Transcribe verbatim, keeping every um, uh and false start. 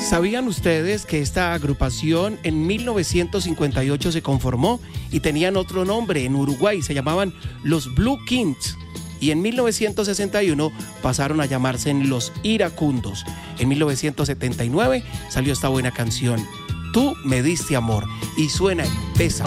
¿Sabían ustedes que esta agrupación en mil novecientos cincuenta y ocho se conformó y tenían otro nombre en Uruguay? Se llamaban los Blue Kings. Y en mil novecientos sesenta y uno pasaron a llamarse los Iracundos. En mil novecientos setenta y nueve salió esta buena canción, Tú me diste amor, y suena en Pesa.